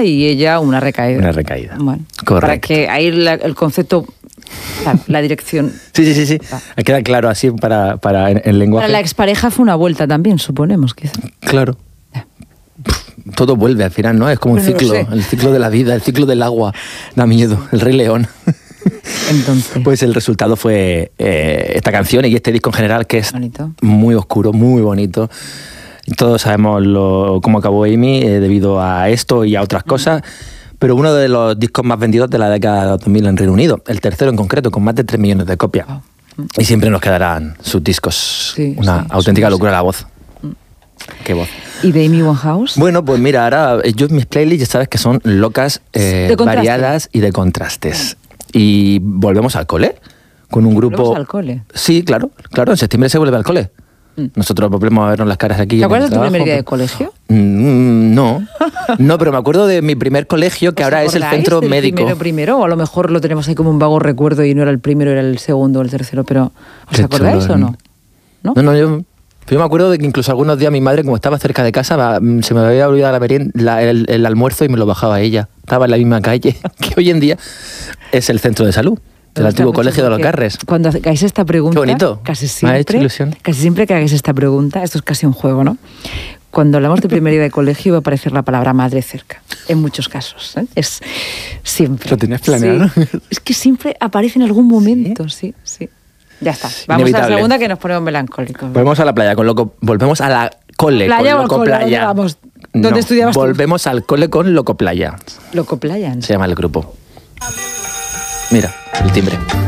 y ella una recaída. Una recaída. Bueno, correcto. para que ahí el concepto, la dirección... Sí. Queda claro así para el lenguaje. Para la expareja fue una vuelta también, suponemos, quizá. Claro. Todo vuelve al final, ¿no? Es como un ciclo, el ciclo de la vida, el ciclo del agua. Da miedo, el Rey León. Entonces. Pues el resultado fue esta canción y este disco en general, que es bonito. Muy oscuro, muy bonito. Todos sabemos cómo acabó Amy debido a esto y a otras cosas, pero uno de los discos más vendidos de la década 2000 en Reino Unido, el tercero en concreto, con más de 3 millones de copias. Wow. Y siempre nos quedarán sus discos. Sí, una auténtica locura la voz. Qué voz. ¿Y de Amy Winehouse? Bueno, pues mira, ahora yo mis playlists ya sabes que son locas, variadas y de contrastes. Y volvemos al cole, con un grupo... ¿Volvemos al cole? Sí, claro, en septiembre se vuelve al cole. Nosotros volvemos a vernos las caras aquí. ¿Te acuerdas de tu primer día de colegio? No, pero me acuerdo de mi primer colegio, que ahora es el centro médico. Primero, o a lo mejor lo tenemos ahí como un vago recuerdo y no era el primero, era el segundo o el tercero, pero ¿os acordáis o no? No, yo me acuerdo de que incluso algunos días mi madre, como estaba cerca de casa, se me había olvidado el almuerzo y me lo bajaba ella. Estaba en la misma calle, que hoy en día es el centro de salud. El antiguo colegio de los Carres. Cuando hagáis esta pregunta, qué bonito. Casi Me ha hecho siempre, ilusión. casi siempre que hagáis esta pregunta, esto es casi un juego, ¿no? Cuando hablamos de primer día de colegio va a aparecer la palabra madre cerca, en muchos casos. Es siempre. ¿Lo tenías planeado? Sí. Es que siempre aparece en algún momento, sí. Ya está. Vamos Inevitable. a la segunda que nos ponemos melancólicos. Volvemos a la playa con volvemos a la cole playa con o Loco cole, Playa. vamos. ¿Dónde estudiabas tú? Volvemos al cole con Loco Playa. Loco Playa. Se llama el grupo. Mira, el timbre.